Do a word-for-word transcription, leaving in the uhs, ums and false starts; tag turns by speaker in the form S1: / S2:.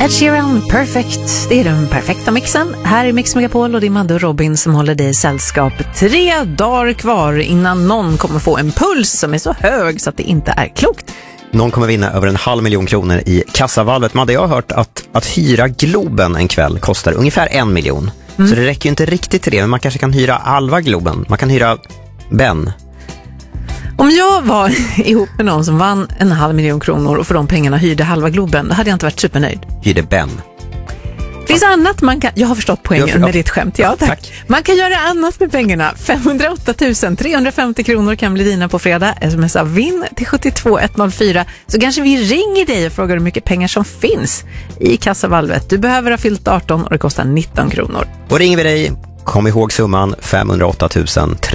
S1: Ed Sheeran, Perfect. Det är den perfekta mixen. Här är Mix Megapol och det är Madde och Robin som håller dig i sällskap. Tre dagar kvar innan någon kommer få en puls som är så hög så att det inte är klokt.
S2: Någon kommer vinna över en halv miljon kronor i kassavalvet. Madde, jag har hört att, att hyra Globen en kväll kostar ungefär en miljon. Mm. Så det räcker ju inte riktigt till det, men man kanske kan hyra halva Globen. Man kan hyra Ben.
S1: Om jag var ihop med någon som vann en halv miljon kronor och för de pengarna hyrde halva Globen, då hade jag inte varit supernöjd.
S2: Hyrde Ben.
S1: Finns annat man kan... Jag har förstått poängen för... med ditt skämt. Ja, tack. tack. Man kan göra annat med pengarna. femhundraåtta tusen trehundrafemtio kronor kan bli dina på fredag. Smsa vinn till sjuttiotvå etthundrafyra. Så kanske vi ringer dig och frågar hur mycket pengar som finns i kassavalvet. Du behöver ha fyllt arton och det kostar nitton kronor.
S2: Och ringer vi dig, kom ihåg summan femhundraåtta tusen